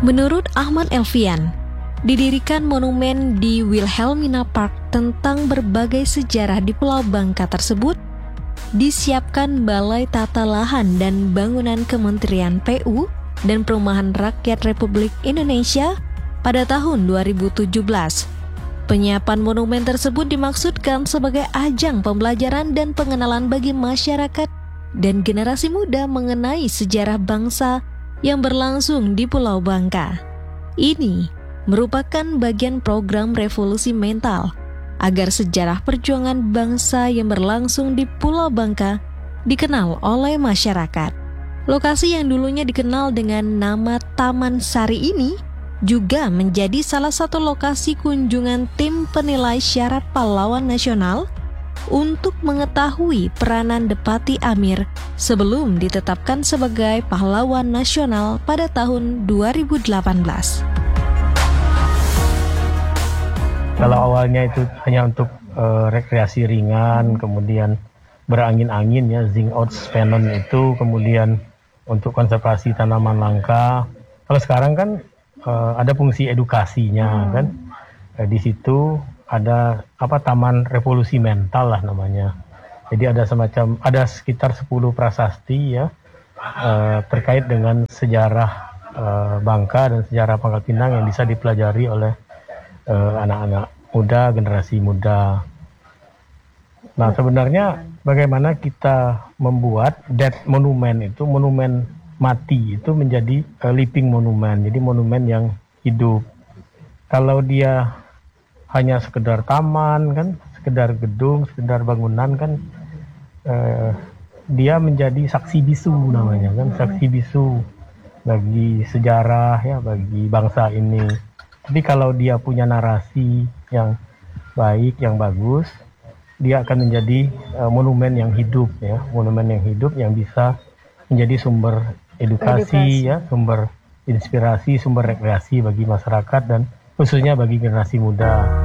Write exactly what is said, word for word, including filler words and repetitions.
Menurut Ahmad Elfian, didirikan monumen di Wilhelmina Park tentang berbagai sejarah di Pulau Bangka tersebut disiapkan Balai Tata Lahan dan Bangunan Kementerian P U dan Perumahan Rakyat Republik Indonesia pada tahun dua ribu tujuh belas. Penyiapan monumen tersebut dimaksudkan sebagai ajang pembelajaran dan pengenalan bagi masyarakat dan generasi muda mengenai sejarah bangsa yang berlangsung di Pulau Bangka. Ini merupakan bagian program revolusi mental agar sejarah perjuangan bangsa yang berlangsung di Pulau Bangka dikenal oleh masyarakat. Lokasi yang dulunya dikenal dengan nama Taman Sari ini juga menjadi salah satu lokasi kunjungan tim penilai syarat pahlawan nasional untuk mengetahui peranan Depati Amir sebelum ditetapkan sebagai pahlawan nasional pada tahun dua ribu delapan belas. Kalau awalnya itu hanya untuk uh, rekreasi ringan, kemudian berangin-angin ya, Zingotsvenon itu, kemudian untuk konservasi tanaman langka. Kalau sekarang kan uh, ada fungsi edukasinya hmm. kan, uh, di situ ada apa Taman Revolusi Mental lah namanya. Jadi ada semacam ada sekitar sepuluh prasasti ya uh, terkait dengan sejarah uh, Bangka dan sejarah Pangkal Pinang yang bisa dipelajari oleh uh, anak-anak muda, generasi muda. Nah, sebenarnya bagaimana kita membuat dead monument itu, monumen mati itu menjadi uh, living monument, jadi monumen yang hidup. Kalau dia hanya sekedar taman kan, sekedar gedung, sekedar bangunan kan, uh, dia menjadi saksi bisu namanya kan, saksi bisu bagi sejarah ya, bagi bangsa ini. Tapi kalau dia punya narasi yang baik, yang bagus, dia akan menjadi uh, monumen yang hidup ya, monumen yang hidup yang bisa menjadi sumber edukasi, edukasi ya, sumber inspirasi, sumber rekreasi bagi masyarakat dan khususnya bagi generasi muda.